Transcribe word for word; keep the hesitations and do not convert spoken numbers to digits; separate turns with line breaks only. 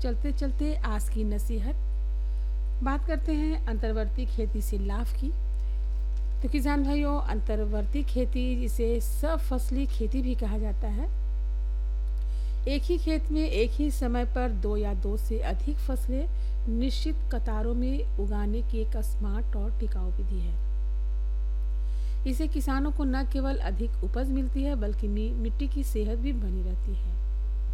चलते चलते आज की नसीहत। बात करते हैं अंतर्वर्ती खेती से लाभ की। तो किसान भाइयों, अंतर्वर्ती खेती जिसे सफसली खेती भी कहा जाता है, एक ही खेत में एक ही समय पर दो या दो से अधिक फसलें निश्चित कतारों में उगाने की एक स्मार्ट और टिकाऊ विधि है। इससे किसानों को न केवल अधिक उपज मिलती है बल्कि मिट्टी की सेहत भी बनी रहती है।